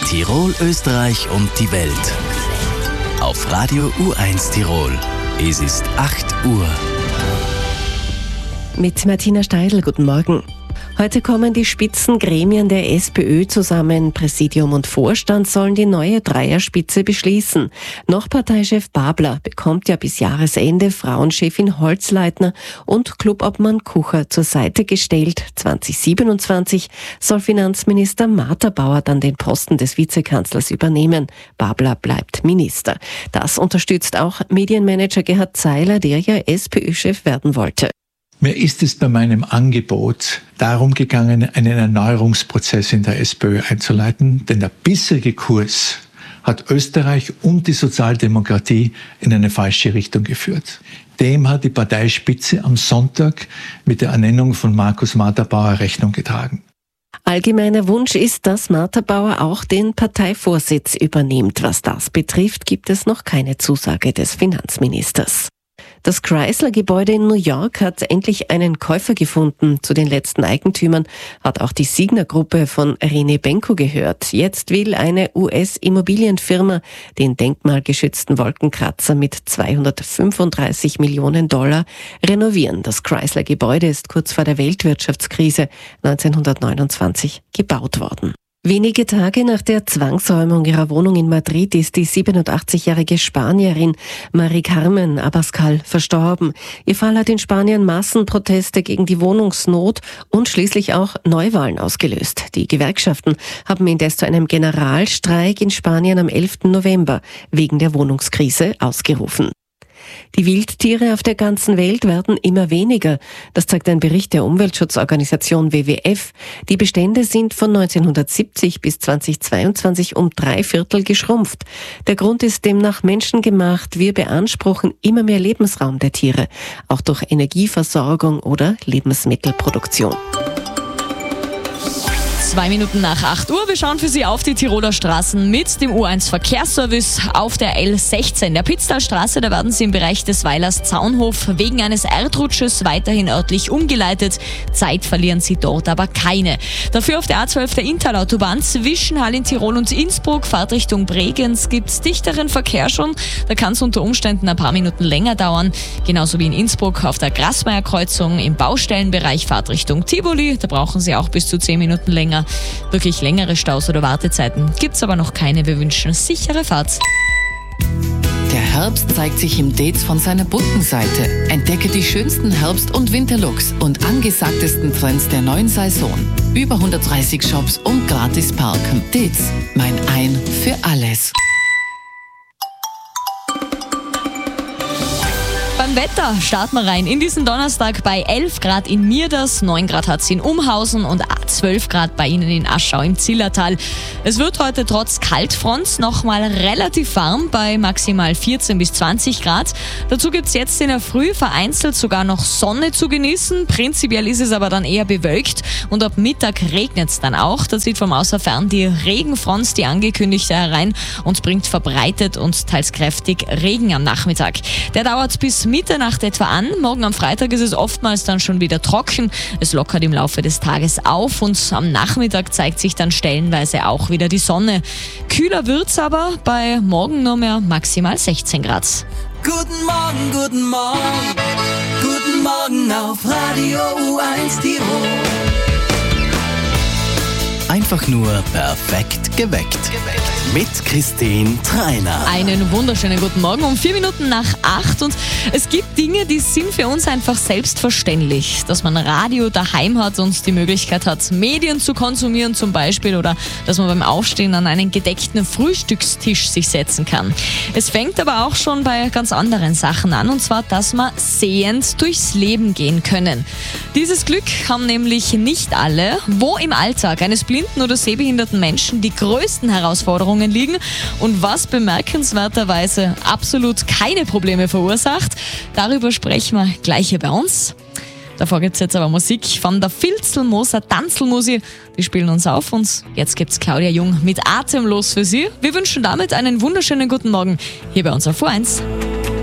Tirol, Österreich und die Welt. Auf Radio U1 Tirol. Es ist 8 Uhr. Mit Martina Steidl, guten Morgen. Heute kommen die Spitzengremien der SPÖ zusammen. Präsidium und Vorstand sollen die neue Dreierspitze beschließen. Noch Parteichef Babler bekommt ja bis Jahresende Frauenchefin Holzleitner und Clubobmann Kucher zur Seite gestellt. 2027 soll Finanzminister Martha-Bauer dann den Posten des Vizekanzlers übernehmen. Babler bleibt Minister. Das unterstützt auch Medienmanager Gerhard Zeiler, der ja SPÖ-Chef werden wollte. Mir ist es bei meinem Angebot darum gegangen, einen Erneuerungsprozess in der SPÖ einzuleiten, denn der bisherige Kurs hat Österreich und die Sozialdemokratie in eine falsche Richtung geführt. Dem hat die Parteispitze am Sonntag mit der Ernennung von Markus Martha-Bauer Rechnung getragen. Allgemeiner Wunsch ist, dass Martha-Bauer auch den Parteivorsitz übernimmt. Was das betrifft, gibt es noch keine Zusage des Finanzministers. Das Chrysler-Gebäude in New York hat endlich einen Käufer gefunden. Zu den letzten Eigentümern hat auch die Signa-Gruppe von René Benko gehört. Jetzt will eine US-Immobilienfirma den denkmalgeschützten Wolkenkratzer mit $235 Millionen renovieren. Das Chrysler-Gebäude ist kurz vor der Weltwirtschaftskrise 1929 gebaut worden. Wenige Tage nach der Zwangsräumung ihrer Wohnung in Madrid ist die 87-jährige Spanierin Mari Carmen Abascal verstorben. Ihr Fall hat in Spanien Massenproteste gegen die Wohnungsnot und schließlich auch Neuwahlen ausgelöst. Die Gewerkschaften haben indes zu einem Generalstreik in Spanien am 11. November wegen der Wohnungskrise ausgerufen. Die Wildtiere auf der ganzen Welt werden immer weniger. Das zeigt ein Bericht der Umweltschutzorganisation WWF. Die Bestände sind von 1970 bis 2022 um 3/4 geschrumpft. Der Grund ist demnach menschengemacht. Wir beanspruchen immer mehr Lebensraum der Tiere, auch durch Energieversorgung oder Lebensmittelproduktion. 2 Minuten nach 8 Uhr. Wir schauen für Sie auf die Tiroler Straßen mit dem U1 Verkehrsservice auf der L16. Der Pitztalstraße, da werden Sie im Bereich des Weilers Zaunhof wegen eines Erdrutsches weiterhin örtlich umgeleitet. Zeit verlieren Sie dort aber keine. Dafür auf der A12 der Inntal-Autobahn zwischen Hall in Tirol und Innsbruck, Fahrtrichtung Bregenz, gibt es dichteren Verkehr schon. Da kann es unter Umständen ein paar Minuten länger dauern. Genauso wie in Innsbruck auf der Grasmeier-Kreuzung im Baustellenbereich Fahrtrichtung Tivoli. Da brauchen Sie auch bis zu 10 Minuten länger. Wirklich längere Staus oder Wartezeiten gibt's aber noch keine. Wir wünschen sichere Fahrt. Der Herbst zeigt sich im Dates von seiner bunten Seite. Entdecke die schönsten Herbst- und Winterlooks und angesagtesten Trends der neuen Saison. Über 130 Shops und gratis parken. Dates, mein Ein für alles. Beim Wetter starten wir rein in diesen Donnerstag bei 11 Grad in Mierders, 9 Grad hat es in Umhausen und 12 Grad bei Ihnen in Aschau im Zillertal. Es wird heute trotz Kaltfronts nochmal relativ warm bei maximal 14 bis 20 Grad. Dazu gibt es jetzt in der Früh vereinzelt sogar noch Sonne zu genießen. Prinzipiell ist es aber dann eher bewölkt und ab Mittag regnet es dann auch. Da zieht vom Außer fern die Regenfront, die angekündigte, herein und bringt verbreitet und teils kräftig Regen am Nachmittag. Der dauert bis Mitternacht etwa an. Morgen am Freitag ist es oftmals dann schon wieder trocken. Es lockert im Laufe des Tages auf und am Nachmittag zeigt sich dann stellenweise auch wieder die Sonne. Kühler wird's aber, bei morgen nur mehr maximal 16 Grad. Guten Morgen, guten Morgen, guten Morgen auf Radio U1 Tirol. Einfach nur perfekt geweckt. Mit Christine Treiner. Einen wunderschönen guten Morgen um 4 Minuten nach 8 und es gibt Dinge, die sind für uns einfach selbstverständlich. Dass man Radio daheim hat und die Möglichkeit hat, Medien zu konsumieren zum Beispiel oder dass man beim Aufstehen an einen gedeckten Frühstückstisch sich setzen kann. Es fängt aber auch schon bei ganz anderen Sachen an und zwar, dass wir sehend durchs Leben gehen können. Dieses Glück haben nämlich nicht alle. Wo im Alltag eines blinden oder sehbehinderten Menschen die größten Herausforderungen liegen und was bemerkenswerterweise absolut keine Probleme verursacht, darüber sprechen wir gleich hier bei uns. Davor gibt es jetzt aber Musik von der Filzelmoser Tanzelmusi. Die spielen uns auf und jetzt gibt's Claudia Jung mit Atemlos für Sie. Wir wünschen damit einen wunderschönen guten Morgen hier bei uns auf U1.